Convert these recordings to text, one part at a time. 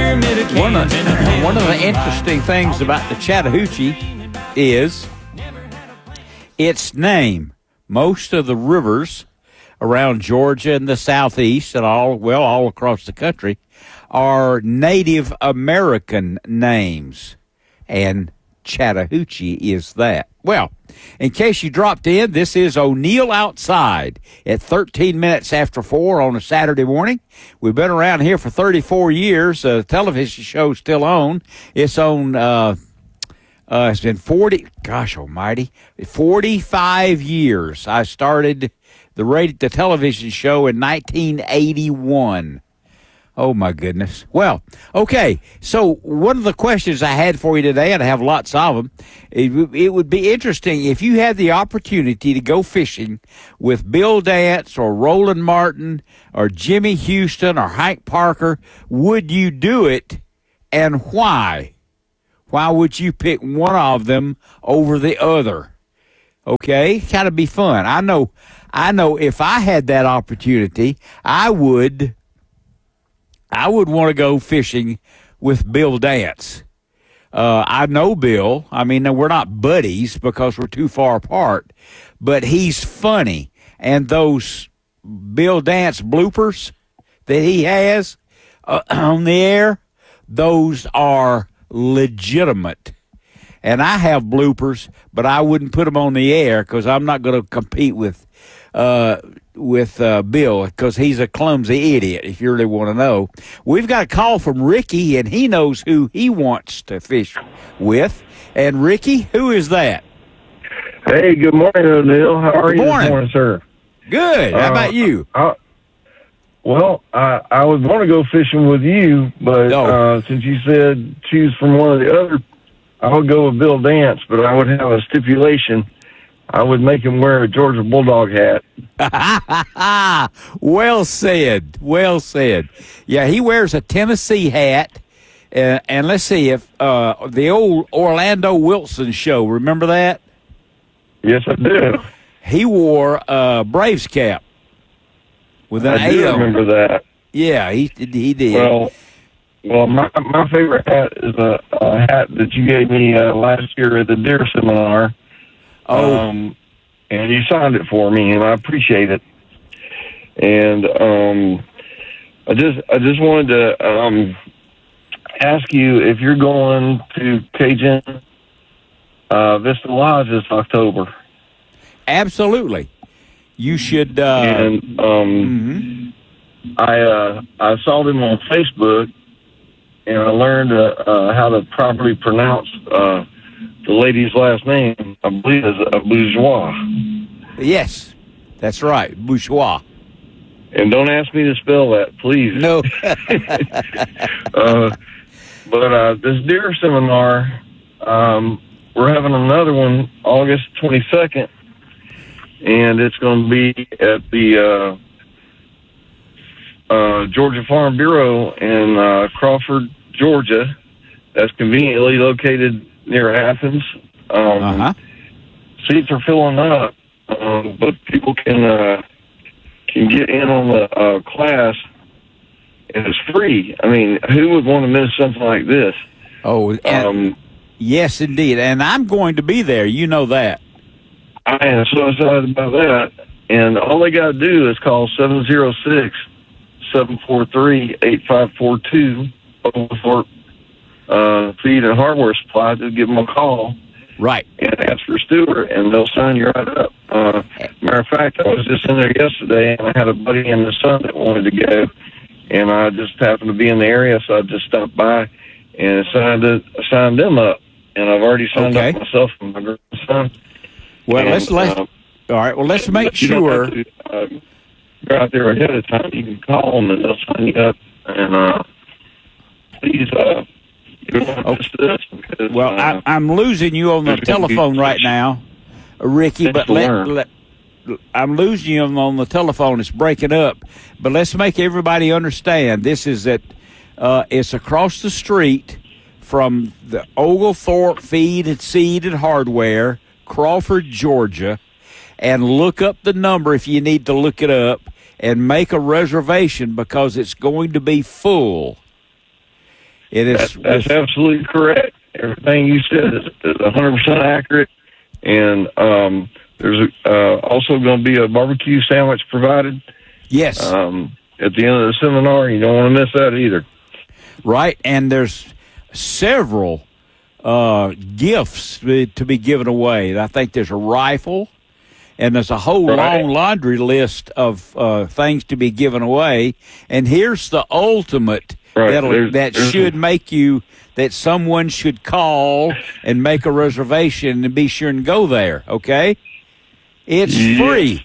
One of the interesting things about the Chattahoochee is its name. Most of the rivers around Georgia and the southeast and all across the country are Native American names, and Chattahoochee is that. Well, in case you dropped in, this is O'Neill Outside at 13 minutes after 4 on a Saturday morning. We've been around here for 34 years. The television show's still on. It's on, it's been 45 years. I started the television show in 1981. Oh, my goodness. Well, okay, so one of the questions I had for you today, and I have lots of them, it would be interesting if you had the opportunity to go fishing with Bill Dance or Roland Martin or Jimmy Houston or Hank Parker, would you do it, and why? Why would you pick one of them over the other? Okay, kind of be fun. I know if I had that opportunity, I would want to go fishing with Bill Dance. I know Bill. I mean, we're not buddies because we're too far apart, but he's funny. And those Bill Dance bloopers that he has on the air, those are legitimate. And I have bloopers, but I wouldn't put them on the air because I'm not going to compete with Bill because he's a clumsy idiot, if you really want to know. We've got a call from Ricky, and he knows who he wants to fish with. And, Ricky, who is that? Hey, good morning, O'Neill. How are you this morning, sir? Good. How about you? I would want to go fishing with you, but since you said choose from one or the other, I would go with Bill Dance, but I would have a stipulation. I would make him wear a Georgia Bulldog hat. Well said. Well said. Yeah, he wears a Tennessee hat. And let's see if the old Orlando Wilson show, remember that? Yes, I do. He wore a Braves cap with an I do remember that. Yeah, he did. Well, my favorite hat is a hat that you gave me last year at the deer seminar. And you signed it for me, and I appreciate it. And I just wanted to ask you if you're going to Cajun Vista Lodge this October. Absolutely, you should. I saw them on Facebook, and I learned how to properly pronounce the lady's last name. I believe is a Bourgeois. Yes, that's right, Bourgeois. And don't ask me to spell that, please. No. But this deer seminar, we're having another one August 22nd, and it's going to be at the Georgia Farm Bureau in Crawford, Georgia. That's conveniently located near Athens. Seats are filling up, but people can get in on the class, and it's free. I mean, who would want to miss something like this? Yes, indeed. And I'm going to be there. You know that. I am so excited about that. And all they got to do is call 706-743-8542 Oglethorpe Feed and Hardware Supply. Just give them a call. Right. And ask for Stuart, and they'll sign you right up. Matter of fact, I was just in there yesterday, and I had a buddy and his son that wanted to go, and I just happened to be in the area, so I just stopped by and signed them up. And I've already signed up myself and my grandson. Well, let's make sure. Go out there ahead of time. You can call them, and they'll sign you up. And please. Well, I'm losing you on the telephone right now, Ricky, but I'm losing you on the telephone. It's breaking up. But let's make everybody understand this is that it's across the street from the Oglethorpe Feed and Seed and Hardware, Crawford, Georgia, and look up the number if you need to look it up and make a reservation because it's going to be full. It is. That's absolutely correct. Everything you said is 100% accurate. And there's also going to be a barbecue sandwich provided. Yes. At the end of the seminar, you don't want to miss that either. Right, and there's several gifts to be given away. I think there's a rifle, and there's a whole long laundry list of things to be given away. And here's the ultimate that should make you, that someone should call and make a reservation and be sure and go there, okay? It's free.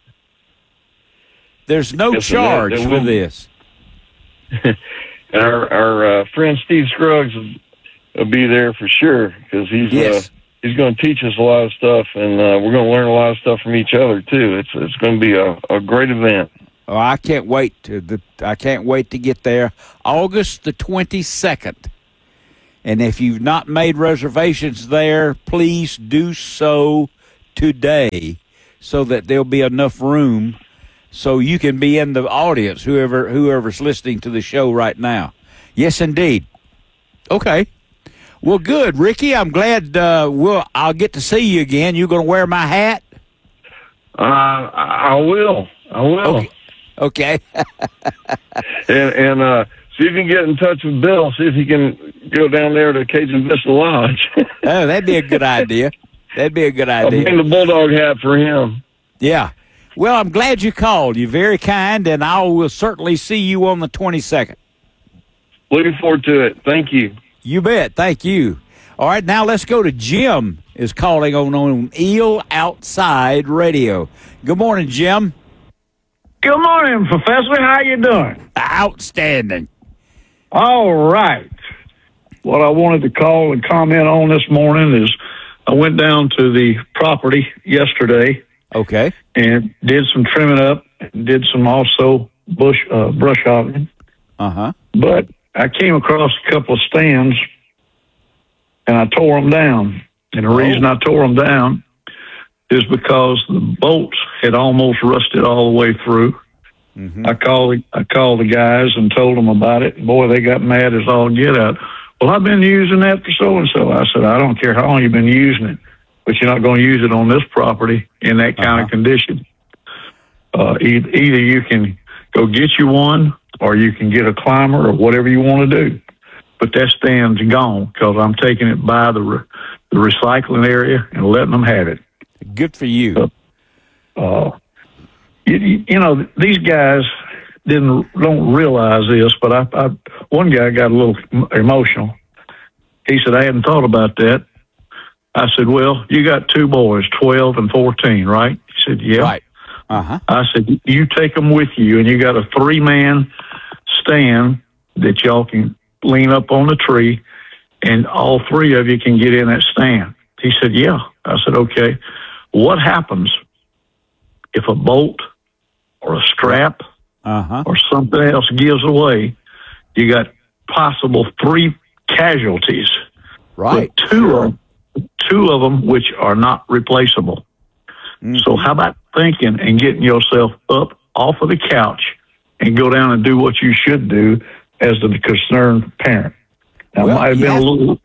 There's no charge for this. And our friend Steve Scruggs will be there for sure, because he's going to teach us a lot of stuff, and we're going to learn a lot of stuff from each other too. It's going to be a great event. Oh, I can't wait to get there, August the 22nd. And if you've not made reservations there, please do so today, so that there'll be enough room so you can be in the audience, whoever's listening to the show right now. Yes, indeed. Okay. Well, good, Ricky. I'm glad I'll get to see you again. You going to wear my hat? I will. Okay. and see if you can get in touch with Bill. See if he can go down there to Cajun Vista Lodge. Oh, that'd be a good idea. I'll bring the Bulldog hat for him. Yeah. Well, I'm glad you called. You're very kind, and I will certainly see you on the 22nd. Looking forward to it. Thank you. You bet. Thank you. All right, now let's go to Jim is calling on Eel Outside Radio. Good morning, Jim. Good morning, Professor. How you doing? Outstanding. All right. What I wanted to call and comment on this morning is I went down to the property yesterday. Okay. And did some trimming up, and did some also brush hogging. Uh-huh. But I came across a couple of stands, and I tore them down. And the reason I tore them down is because the bolts had almost rusted all the way through. Mm-hmm. I called the guys and told them about it. Boy, they got mad as all get out. Well, I've been using that for so-and-so. I said, I don't care how long you've been using it, but you're not going to use it on this property in that kind of condition. Either you can go get you one, or you can get a climber, or whatever you want to do. But that stand's gone, because I'm taking it by the recycling area and letting them have it. Good for you. You know, these guys don't realize this, but one guy got a little emotional. He said, I hadn't thought about that. I said, well, you got two boys, 12 and 14, right? He said, yeah. Right. Uh-huh. I said, you take them with you, and you got a 3-man stand that y'all can lean up on the tree, and all 3 of you can get in that stand. He said, yeah. I said, okay. What happens if a bolt or a strap or something else gives away? You got possible 3 casualties. Right. Two of them which are not replaceable. Mm-hmm. So how about thinking and getting yourself up off of the couch and go down and do what you should do as the concerned parent? Now, well, might have been a little.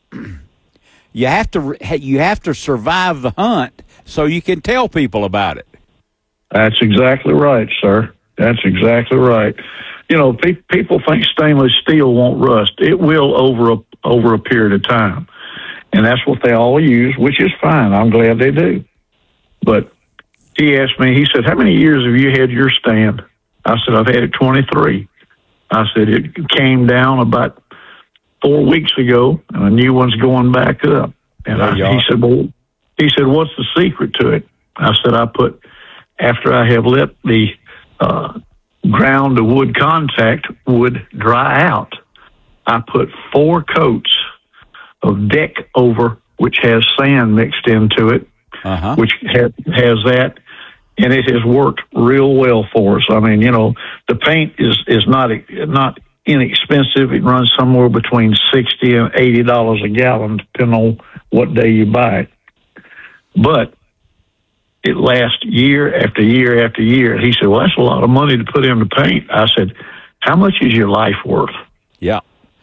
You have to survive the hunt so you can tell people about it. That's exactly right, sir. That's exactly right. You know, people think stainless steel won't rust. It will over a period of time. And that's what they all use, which is fine. I'm glad they do. But he asked me, he said, how many years have you had your stand? I said, I've had it 23. I said, it came down about 4 weeks ago, and a new one's going back up. And he said, what's the secret to it? I said, after I have let the ground to wood contact wood dry out, I put 4 coats of deck over, which has sand mixed into it, which has that, and it has worked real well for us. I mean, you know, the paint is not inexpensive. It runs somewhere between $60 and $80 a gallon, depending on what day you buy it. But it lasts year after year after year. He said, well, that's a lot of money to put into paint. I said, how much is your life worth? Yeah.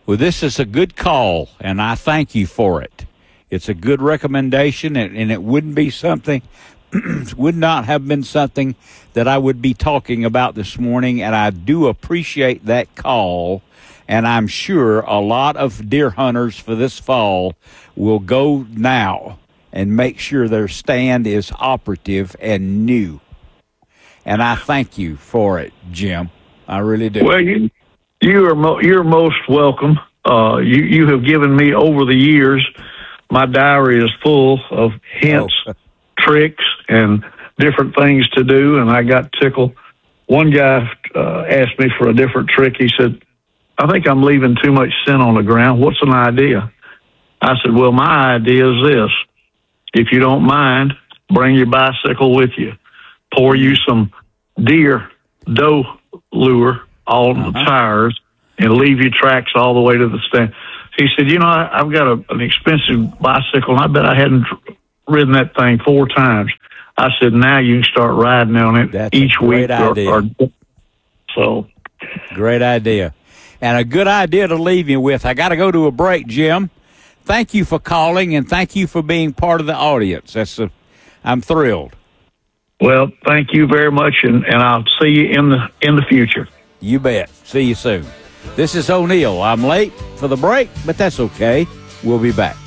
Well, this is a good call, and I thank you for it. It's a good recommendation, and it wouldn't be something, would not have been something that I would be talking about this morning, and I do appreciate that call, and I'm sure a lot of deer hunters for this fall will go now and make sure their stand is operative and new. And I thank you for it, Jim. I really do. Well, you're most welcome. You have given me over the years. My diary is full of hints, tricks, and different things to do. And I got tickled. One guy asked me for a different trick. He said, "I think I'm leaving too much scent on the ground. What's an idea?" I said, "Well, my idea is this. If you don't mind, bring your bicycle with you. Pour you some deer doe lure on the tires and leave your tracks all the way to the stand." He said, "You know, I've got an expensive bicycle, and I bet I hadn't ridden that thing 4 times." I said, "Now you can start riding on it." That's each a great week. idea. So, great idea. And a good idea to leave you with. I got to go to a break, Jim. Thank you for calling, and thank you for being part of the audience. I'm thrilled. Well, thank you very much, and I'll see you in the future. You bet. See you soon. This is O'Neill. I'm late for the break, but that's okay. We'll be back.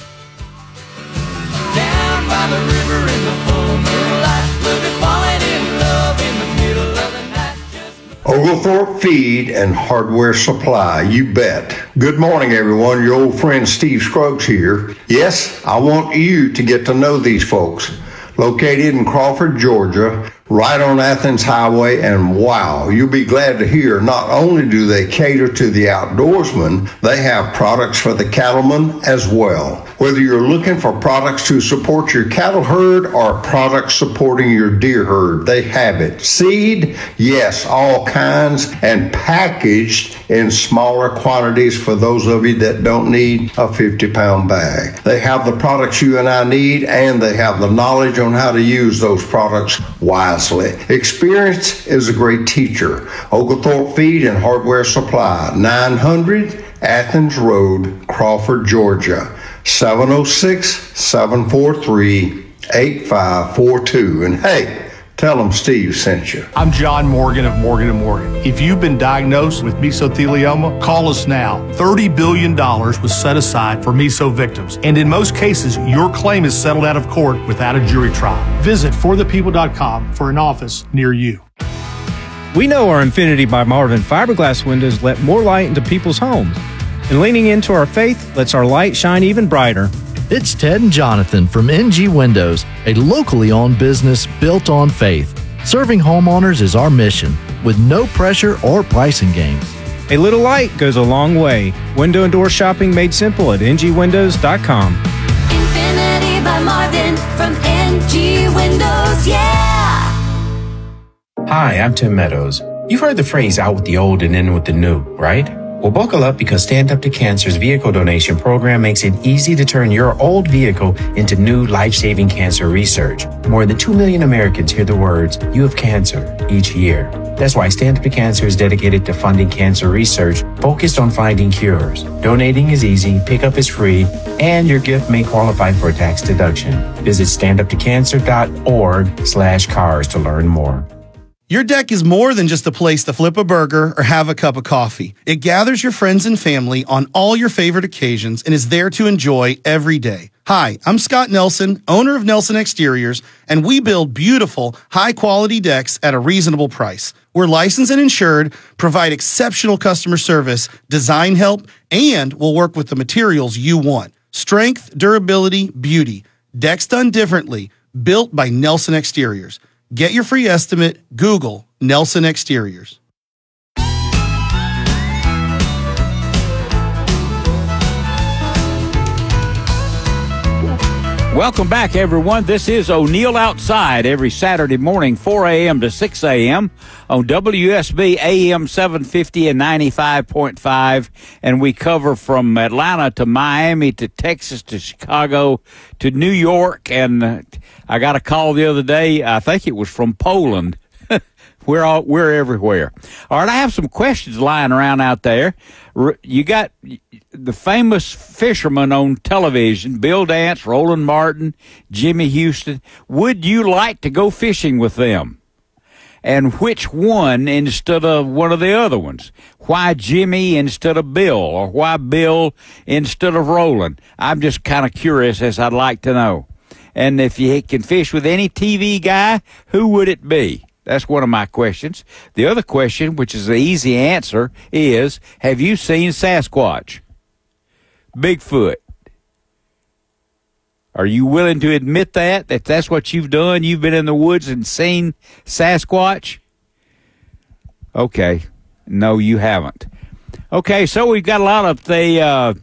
Down by the river in the full moonlight, we'll be falling in love in the middle of the night. Oglethorpe Feed and Hardware Supply, you bet. Good morning, everyone. Your old friend Steve Scruggs here. Yes, I want you to get to know these folks. Located in Crawford, Georgia, right on Athens Highway, and wow, you'll be glad to hear not only do they cater to the outdoorsman, they have products for the cattleman as well. Whether you're looking for products to support your cattle herd or products supporting your deer herd, they have it. Seed, yes, all kinds, and packaged in smaller quantities for those of you that don't need a 50-pound bag. They have the products you and I need, and they have the knowledge on how to use those products wisely. Experience is a great teacher. Oglethorpe Feed and Hardware Supply, 900 Athens Road, Crawford, Georgia, 706-743-8542. And hey, tell them Steve sent you. I'm John Morgan of Morgan & Morgan. If you've been diagnosed with mesothelioma, call us now. $30 billion was set aside for meso victims. And in most cases, your claim is settled out of court without a jury trial. Visit forthepeople.com for an office near you. We know our Infinity by Marvin fiberglass windows let more light into people's homes. And leaning into our faith lets our light shine even brighter. It's Ted and Jonathan from NG Windows, a locally owned business built on faith. Serving homeowners is our mission, with no pressure or pricing games. A little light goes a long way. Window and door shopping made simple at ngwindows.com. Infinity by Marvin from NG Windows, yeah! Hi, I'm Tim Meadows. You've heard the phrase out with the old and in with the new, right? Well, buckle up because Stand Up to Cancer's vehicle donation program makes it easy to turn your old vehicle into new life-saving cancer research. More than 2 million Americans hear the words, "You have cancer," each year. That's why Stand Up to Cancer is dedicated to funding cancer research focused on finding cures. Donating is easy, pickup is free, and your gift may qualify for a tax deduction. Visit standuptocancer.org/cars to learn more. Your deck is more than just a place to flip a burger or have a cup of coffee. It gathers your friends and family on all your favorite occasions and is there to enjoy every day. Hi, I'm Scott Nelson, owner of Nelson Exteriors, and we build beautiful, high-quality decks at a reasonable price. We're licensed and insured, provide exceptional customer service, design help, and we'll work with the materials you want. Strength, durability, beauty. Decks done differently. Built by Nelson Exteriors. Get your free estimate. Google Nelson Exteriors. Welcome back, everyone. This is O'Neill Outside every Saturday morning, 4 a.m. to 6 a.m. on WSB AM 750 and 95.5. And we cover from Atlanta to Miami to Texas to Chicago to New York. And I got a call the other day. I think it was from Poland. We're everywhere. All right, I have some questions lying around out there. You got the famous fishermen on television, Bill Dance, Roland Martin, Jimmy Houston, would you like to go fishing with them? And which one instead of one of the other ones? Why Jimmy instead of Bill? Or why Bill instead of Roland? I'm just kind of curious, as I'd like to know. And if you can fish with any TV guy, who would it be? That's one of my questions. The other question, which is the easy answer, is, have you seen Sasquatch? Bigfoot. Are you willing to admit that that's what you've done? You've been in the woods and seen Sasquatch? Okay. No, you haven't. Okay, so we've got a lot of the,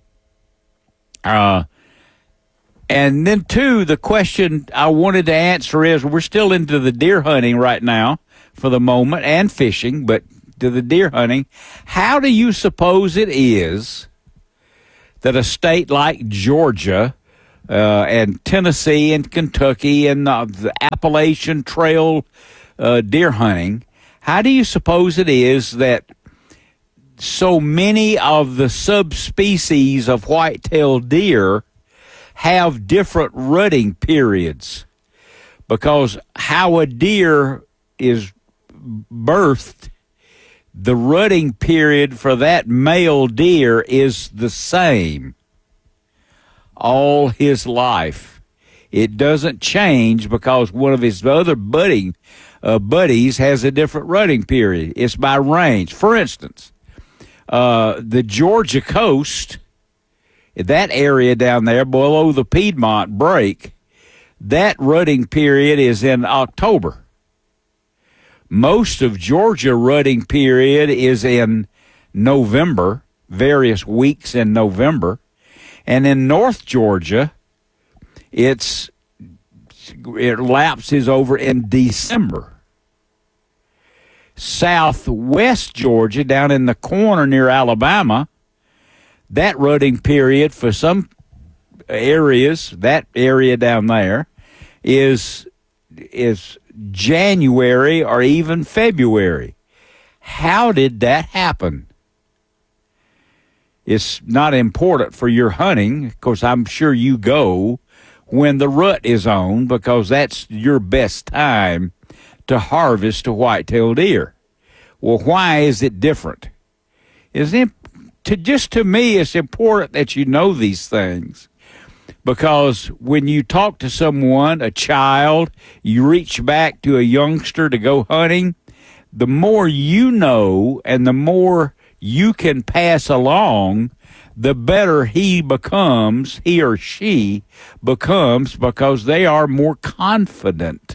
and then, too, the question I wanted to answer is, we're still into the deer hunting right now for the moment, and fishing, but to the deer hunting. How do you suppose it is that a state like Georgia and Tennessee and Kentucky and the Appalachian Trail deer hunting, how do you suppose it is that so many of the subspecies of white-tailed deer have different rutting periods? Because how a deer is birthed, the rutting period for that male deer is the same all his life. It doesn't change because one of his other buddies has a different rutting period. It's by range. For instance, the Georgia coast, that area down there below the Piedmont break, that rutting period is in October. Most of Georgia rutting period is in November, various weeks in November. And in North Georgia, it lapses over in December. Southwest Georgia, down in the corner near Alabama, that rutting period for some areas, that area down there, is January or even February. How did that happen? It's not important for your hunting, because I'm sure you go when the rut is on, because that's your best time to harvest a white-tailed deer. Well, why is it different? To me, it's important that you know these things, because when you talk to someone, a child, you reach back to a youngster to go hunting, the more you know and the more you can pass along, the better he or she becomes, because they are more confident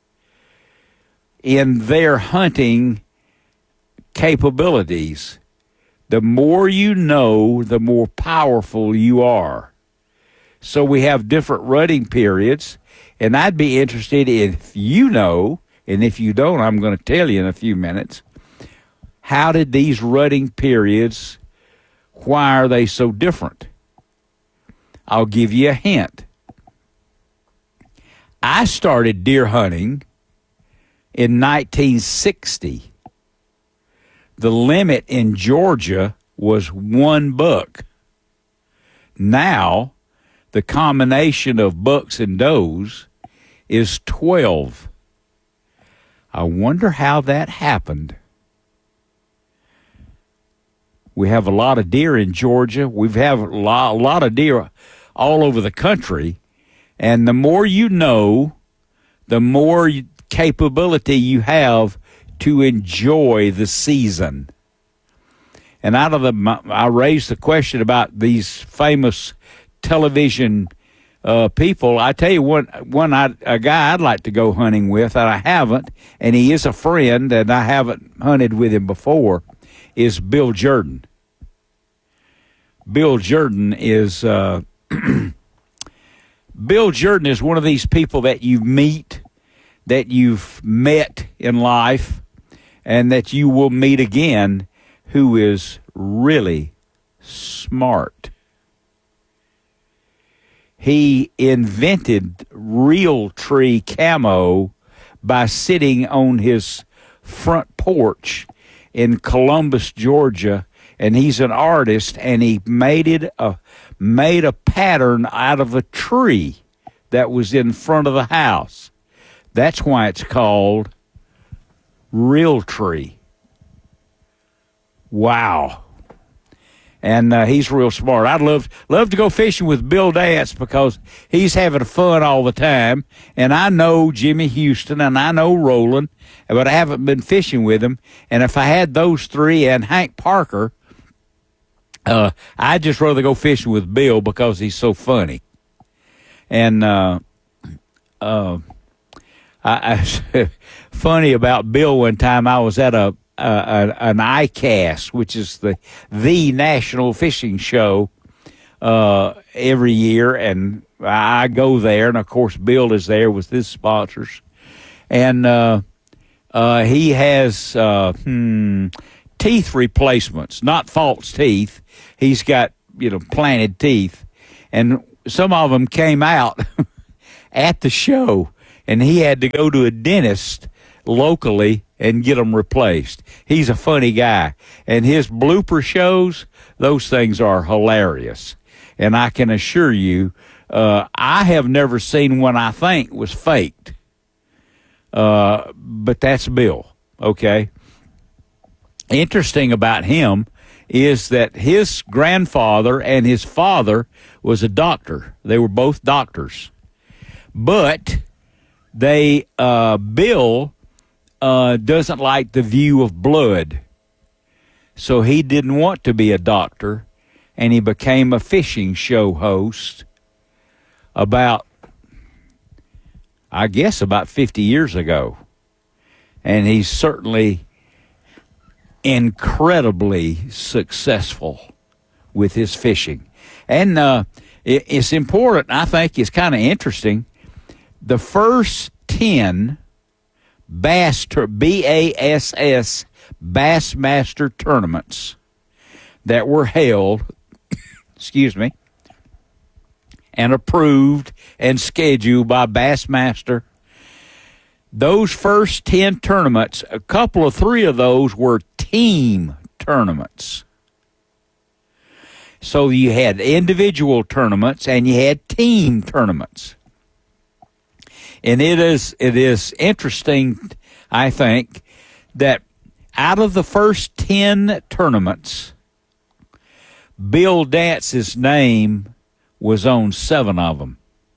in their hunting capabilities. The more you know, the more powerful you are. So we have different rutting periods, and I'd be interested if you know, and if you don't, I'm going to tell you in a few minutes, how did these rutting periods, why are they so different? I'll give you a hint. I started deer hunting in 1960. The limit in Georgia was 1 buck. Now, the combination of bucks and does is 12. I wonder how that happened. We have a lot of deer in Georgia. We have a lot of deer all over the country. And the more you know, the more capability you have to enjoy the season. And I raised the question about these famous television people. I tell you a guy I'd like to go hunting with, and I haven't, and he is a friend, and I haven't hunted with him before, is Bill Jordan. Bill Jordan is Bill Jordan is one of these people that you meet, that you've met in life, and that you will meet again, who is really smart. He invented Realtree camo by sitting on his front porch in Columbus, Georgia, and he's an artist, and he made a pattern out of a tree that was in front of the house. That's why it's called Realtree. Wow. And he's real smart. I'd love to go fishing with Bill Dance because he's having fun all the time. And I know Jimmy Houston and I know Roland, but I haven't been fishing with him. And if I had those three and Hank Parker, I'd just rather go fishing with Bill because he's so funny. And funny about Bill, one time I was at an ICAST, which is the national fishing show every year, and I go there, and of course Bill is there with his sponsors, and he has teeth replacements, not false teeth. He's got planted teeth, and some of them came out at the show, and he had to go to a dentist locally and get them replaced. He's a funny guy, and his blooper shows, those things are hilarious. And I can assure you, I have never seen one I think was faked. But that's Bill, okay? Interesting about him is that his grandfather and his father was a doctor. They were both doctors. But Bill doesn't like the view of blood. So he didn't want to be a doctor, and he became a fishing show host about 50 years ago. And he's certainly incredibly successful with his fishing. And it's important, I think it's kind of interesting, the first 10 BASS Bassmaster tournaments that were held, and approved and scheduled by Bassmaster. Those first 10 tournaments, three of those were team tournaments. So you had individual tournaments and you had team tournaments. And it is interesting, I think, that out of the first 10 tournaments, Bill Dance's name was on 7 of them.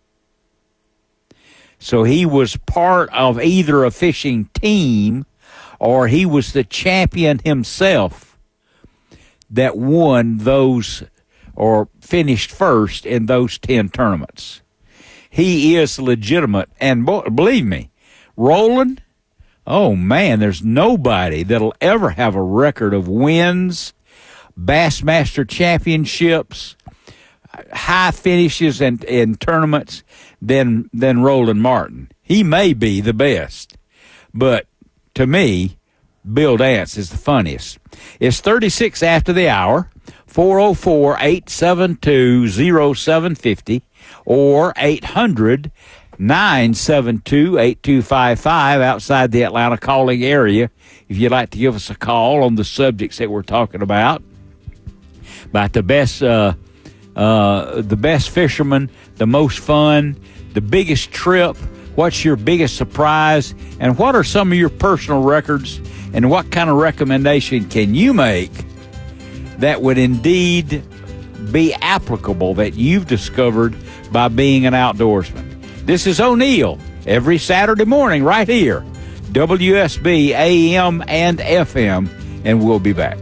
So he was part of either a fishing team or he was the champion himself that won those or finished first in those 10 tournaments. He is legitimate. And believe me, Roland, oh man, there's nobody that'll ever have a record of wins, Bassmaster championships, high finishes in tournaments than Roland Martin. He may be the best, but to me, Bill Dance is the funniest. It's 36 after the hour, 404-872-0750 or 800-972-8255 outside the Atlanta calling area if you'd like to give us a call on the subjects that we're talking about the best fisherman, the most fun, the biggest trip, what's your biggest surprise, and what are some of your personal records, and what kind of recommendation can you make that would indeed be applicable that you've discovered by being an outdoorsman. This is O'Neill every Saturday morning right here, WSB AM and FM, and we'll be back.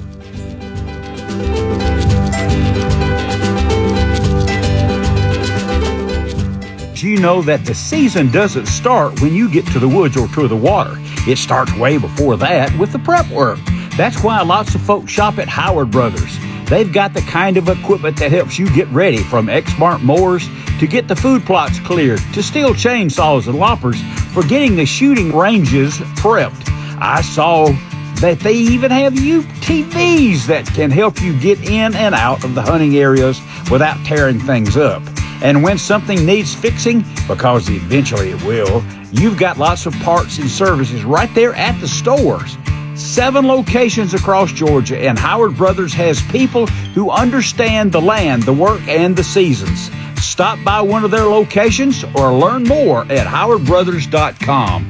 You know that the season doesn't start when you get to the woods or to the water. It starts way before that with the prep work. That's why lots of folks shop at Howard Brothers. They've got the kind of equipment that helps you get ready, from Exmark mowers to get the food plots cleared, to steel chainsaws and loppers for getting the shooting ranges prepped. I saw that they even have UTVs that can help you get in and out of the hunting areas without tearing things up. And when something needs fixing, because eventually it will, you've got lots of parts and services right there at the stores. 7 locations across Georgia, and Howard Brothers has people who understand the land, the work, and the seasons. Stop by one of their locations or learn more at howardbrothers.com.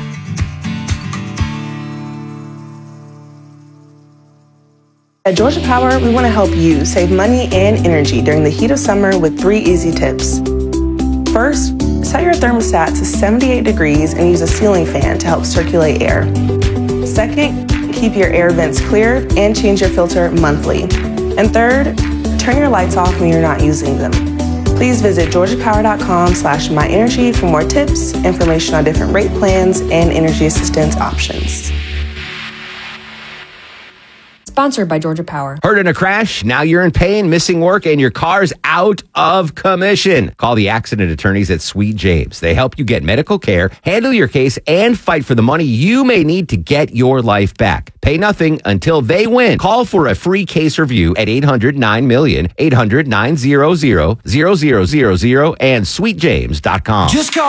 At Georgia Power, we want to help you save money and energy during the heat of summer with 3 easy tips. First, set your thermostat to 78 degrees and use a ceiling fan to help circulate air. Second, keep your air vents clear and change your filter monthly. And third, turn your lights off when you're not using them. Please visit georgiapower.com/myenergy for more tips, information on different rate plans, and energy assistance options. Sponsored by Georgia Power. Hurt in a crash? Now you're in pain, missing work, and your car's out of commission. Call the accident attorneys at Sweet James. They help you get medical care, handle your case, and fight for the money you may need to get your life back. Pay nothing until they win. Call for a free case review at 800-9-MILLION, 800-900-0000, and sweetjames.com. Just call